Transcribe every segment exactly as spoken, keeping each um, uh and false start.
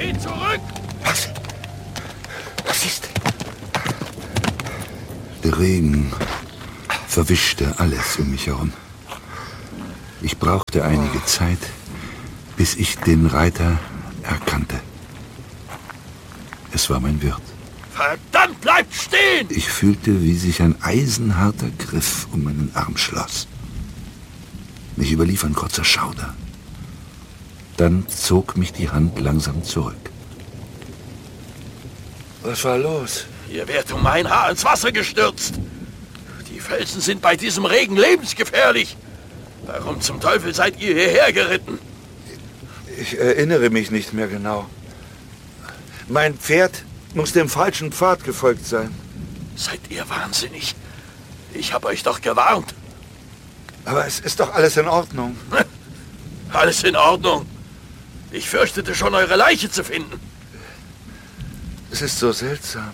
Geh zurück! Was? Was ist? Der Regen verwischte alles um mich herum. Ich brauchte einige Zeit, bis ich den Reiter erkannte. Es war mein Wirt. Verdammt, bleibt stehen! Ich fühlte, wie sich ein eisenharter Griff um meinen Arm schloss. Mich überlief ein kurzer Schauder. Dann zog mich die Hand langsam zurück. Was war los? Ihr werdet um ein Haar ins Wasser gestürzt. Die Felsen sind bei diesem Regen lebensgefährlich. Warum zum Teufel seid ihr hierher geritten? Ich erinnere mich nicht mehr genau. Mein Pferd muss dem falschen Pfad gefolgt sein. Seid ihr wahnsinnig? Ich habe euch doch gewarnt. Aber es ist doch alles in Ordnung. Alles in Ordnung. Ich fürchtete schon, eure Leiche zu finden. Es ist so seltsam.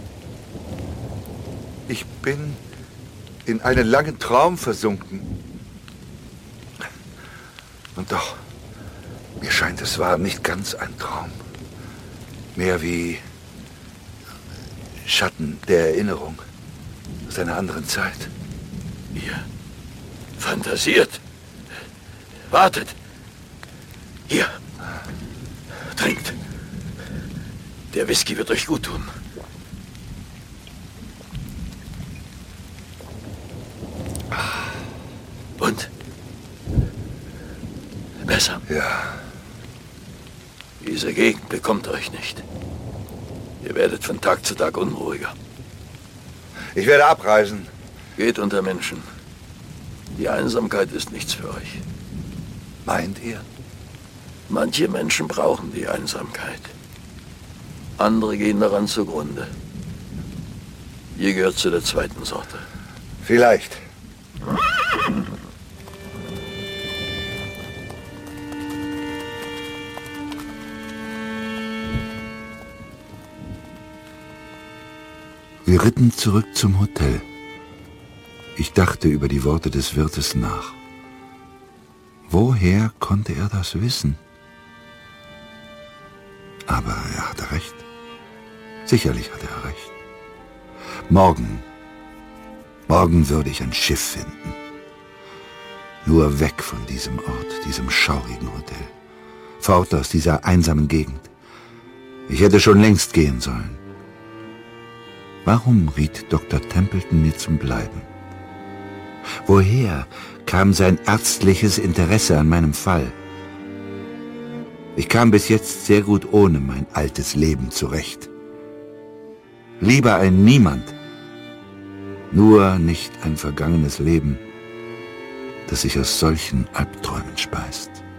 Ich bin in einen langen Traum versunken. Und doch, mir scheint, es war nicht ganz ein Traum. Mehr wie Schatten der Erinnerung aus einer anderen Zeit. Ihr fantasiert. Wartet. Hier. Trinkt. Der Whisky wird euch gut tun. Und? Besser? Ja. Diese Gegend bekommt euch nicht. Ihr werdet von Tag zu Tag unruhiger. Ich werde abreisen. Geht unter Menschen. Die Einsamkeit ist nichts für euch. Meint ihr? Manche Menschen brauchen die Einsamkeit. Andere gehen daran zugrunde. Ihr gehört zu der zweiten Sorte. Vielleicht. Wir ritten zurück zum Hotel. Ich dachte über die Worte des Wirtes nach. Woher konnte er das wissen? Aber er hatte recht. Sicherlich hatte er recht. Morgen, morgen würde ich ein Schiff finden. Nur weg von diesem Ort, diesem schaurigen Hotel. Fort aus dieser einsamen Gegend. Ich hätte schon längst gehen sollen. Warum riet Doktor Templeton mir zum Bleiben? Woher kam sein ärztliches Interesse an meinem Fall? Ich kam bis jetzt sehr gut ohne mein altes Leben zurecht. Lieber ein Niemand, nur nicht ein vergangenes Leben, das sich aus solchen Albträumen speist.